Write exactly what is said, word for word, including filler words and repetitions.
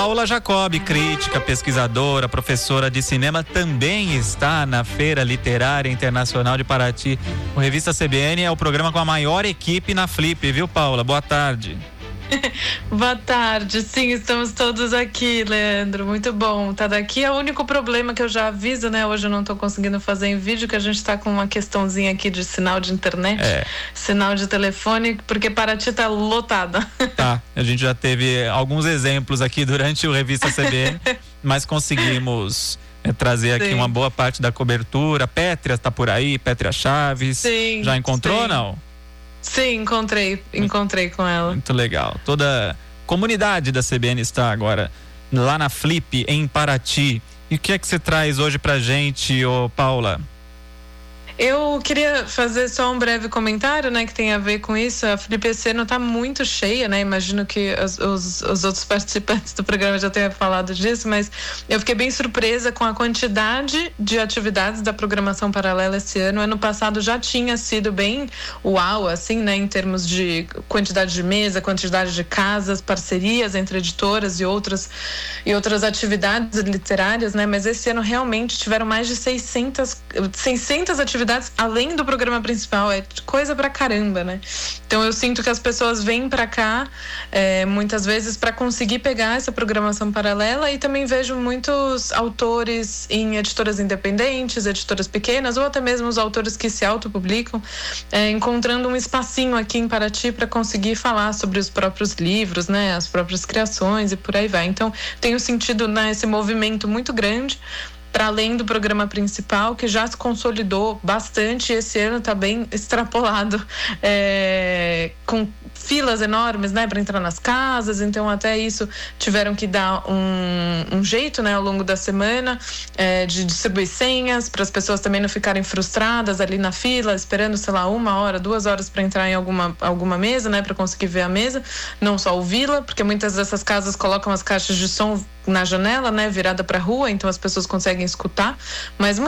Paula Jacob, crítica, pesquisadora, professora de cinema, também está na Feira Literária Internacional de Paraty. O Revista C B N é o programa com a maior equipe na Flip, viu, Paula? Boa tarde. Boa tarde, sim, estamos todos aqui, Leandro, muito bom tá daqui. É o único problema que eu já aviso, né, hoje eu não tô conseguindo fazer em vídeo, que a gente tá com uma questãozinha aqui de sinal de internet, é. sinal de telefone, porque Paraty tá lotada. Tá, a gente já teve alguns exemplos aqui durante o Revista C B N, mas conseguimos é, trazer sim. aqui uma boa parte da cobertura. Pétria tá por aí, Pétria Chaves, sim, já encontrou ou não? Sim, encontrei, encontrei com ela. Muito legal. Toda a comunidade da C B N está agora lá na Flip, em Paraty. E o que é que você traz hoje pra gente, ô Paula? Eu queria fazer só um breve comentário, né, que tem a ver com isso. A Flip esse ano tá muito cheia, né? Imagino que os, os, os outros participantes do programa já tenham falado disso, mas eu fiquei bem surpresa com a quantidade de atividades da programação paralela esse ano. Ano passado já tinha sido bem uau, assim, né, em termos de quantidade de mesa, quantidade de casas, parcerias entre editoras e outras, e outras atividades literárias, né? Mas esse ano realmente tiveram mais de seiscentas atividades além do programa principal. É coisa pra caramba, né? Então eu sinto que as pessoas vêm pra cá é, muitas vezes para conseguir pegar essa programação paralela, e também vejo muitos autores em editoras independentes, editoras pequenas, ou até mesmo os autores que se autopublicam, é, encontrando um espacinho aqui em Paraty para conseguir falar sobre os próprios livros, né? As próprias criações e por aí vai. Então tenho sentido, né, esse movimento muito grande para além do programa principal, que já se consolidou bastante, e esse ano está bem extrapolado, é, com filas enormes, né, para entrar nas casas. Então até isso tiveram que dar um, um jeito, né, ao longo da semana, é, de distribuir senhas para as pessoas também não ficarem frustradas ali na fila, esperando, sei lá, uma hora, duas horas para entrar em alguma, alguma mesa, né, para conseguir ver a mesa, não só ouvi-la, porque muitas dessas casas colocam as caixas de som na janela, né, virada para a rua, então as pessoas conseguem escutar, mas